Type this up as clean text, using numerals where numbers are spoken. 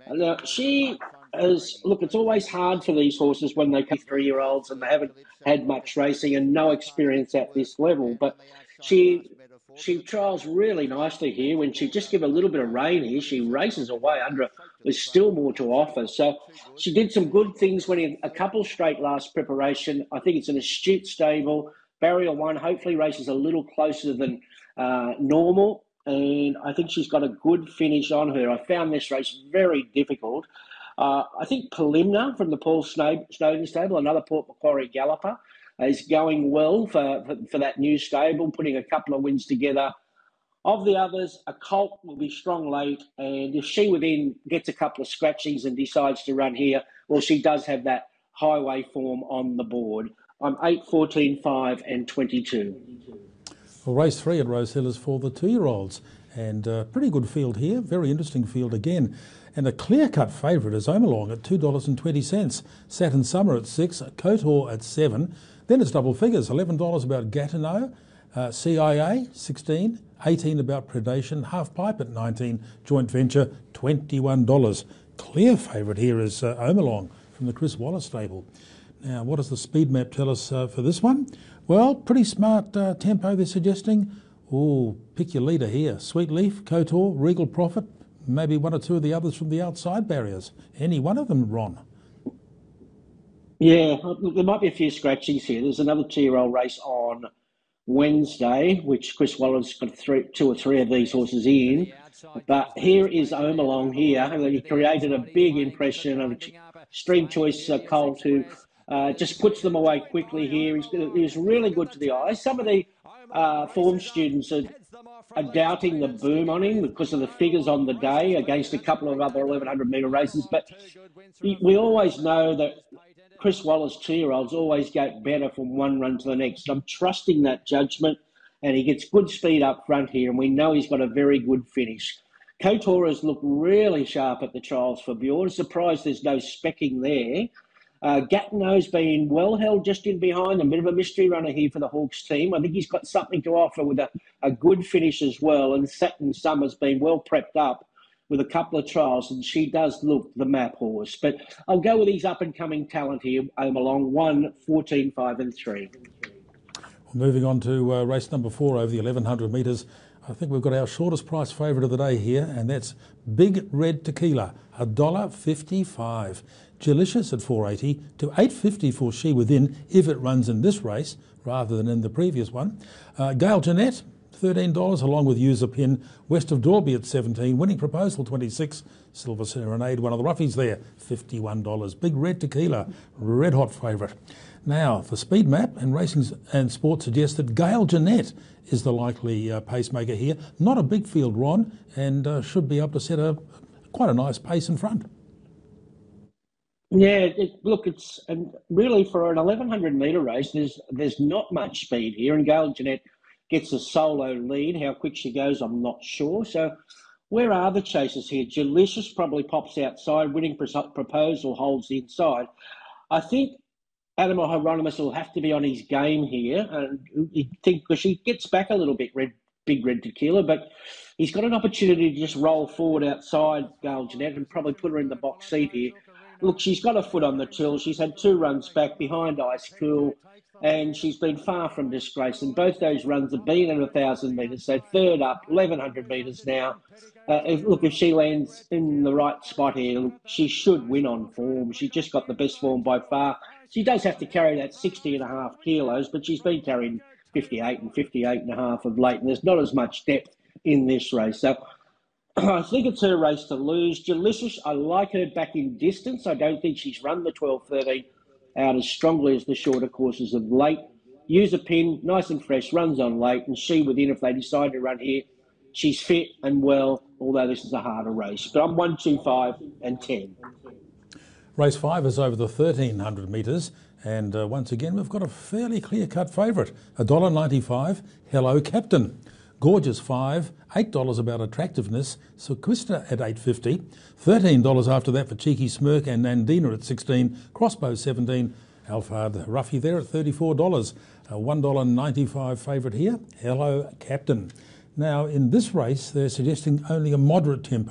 Now, she is, look, it's always hard for these horses when they come 3-year-olds and they haven't had much racing and no experience at this level. But she she trials really nicely here. When she just give a little bit of rein here, she races away under her. There's still more to offer. So she did some good things winning a couple straight last preparation. I think it's an astute stable. Barrier 1 hopefully races a little closer than normal. And I think she's got a good finish on her. I found this race very difficult. I think Palimna from the Paul Snowden stable, another Port Macquarie galloper, is going well for that new stable, putting a couple of wins together. Of the others, a Colt will be strong late, and if she within gets a couple of scratchings and decides to run here, well, she does have that highway form on the board. I'm 8, 14, 5 and 22. Well, race 3 at Rosehill is for the 2-year-olds, and pretty good field here, very interesting field again. And a clear-cut favourite is Omalong at $2.20, Saturn Summer at 6, Kotor at 7. Then it's double figures, $11 about Gatineau, CIA 16, 18 about Predation, Half Pipe at 19, Joint Venture $21. Clear favourite here is Omalong from the Chris Wallace stable. Now, what does the speed map tell us for this one? Well, pretty smart tempo they're suggesting. Oh, pick your leader here. Sweet Leaf, Kotor, Regal Prophet, maybe one or two of the others from the outside barriers. Any one of them, Ron? Yeah, look, there might be a few scratchings here. There's another 2-year-old race on Wednesday, which Chris Wallace got 2 or 3 of these horses in. But here is Omalong here. He created a big impression of a Stream Choice Colt who just puts them away quickly here. He's really good to the eye. Some of the form students are doubting the boom on him because of the figures on the day against a couple of other 1,100-metre races. But we always know that Chris Wallace 2-year-olds always get better from one run to the next. I'm trusting that judgment, and he gets good speed up front here, and we know he's got a very good finish. Kotor has looked really sharp at the trials for Bjorn. Surprised there's no specking there. Gatineau's been well held just in behind, a bit of a mystery runner here for the Hawks team. I think he's got something to offer with a good finish as well. And Saturn Summer's been well prepped up with a couple of trials, and she does look the map horse. But I'll go with his up-and-coming talent here, Omalong, 1, 14, 5 and 3. Well, moving on to race number 4 over the 1,100 metres. I think we've got our shortest price favourite of the day here, and that's Big Red Tequila, $1.55. Delicious at $4.80 to $8.50 for She Within if it runs in this race rather than in the previous one. Gail Jeanette, $13, along with User Pin. West of Dalby at $17. Winning Proposal, $26. Silver Serenade, one of the roughies there, $51. Big Red Tequila, red hot favourite. Now, the speed map and racing and sport suggests that Gail Jeanette is the likely pacemaker here. Not a big field, Ron, and should be able to set quite a nice pace in front. Yeah, look, it's really for an 1,100-metre race, there's not much speed here, and Gail Jeanette gets a solo lead. How quick she goes, I'm not sure. So where are the chasers here? Delicious probably pops outside. Winning Proposal holds the inside. I think Animal Hieronymus will have to be on his game here, and you think because she gets back a little bit, Big Red Tequila, but he's got an opportunity to just roll forward outside Gail Jeanette and probably put her in the box seat here. Look, she's got a foot on the till. She's had 2 runs back behind Ice Cool, and she's been far from disgrace. And both those runs have been at 1,000 metres, so third up, 1,100 metres now. If she lands in the right spot here, look, she should win on form. She's just got the best form by far. She does have to carry that 60.5 kilos, but she's been carrying 58 and 58.5 of late, and there's not as much depth in this race. So I think it's her race to lose. Delicious, I like her back in distance. I don't think she's run the 12-13 out as strongly as the shorter courses of late. Use a pin, nice and fresh, runs on late, and She Within, if they decide to run here, she's fit and well, although this is a harder race. But I'm 1, 2, 5 and 10. Race 5 is over the 1,300 metres, and once again we've got a fairly clear-cut favourite, $1.95, Hello Captain. Gorgeous 5, $8 about Attractiveness, Sequista at $8.50, $13 after that for Cheeky Smirk and Nandina at $16, Crossbow $17, Alphard Ruffy there at $34, a $1.95 favourite here, Hello Captain. Now in this race they're suggesting only a moderate tempo.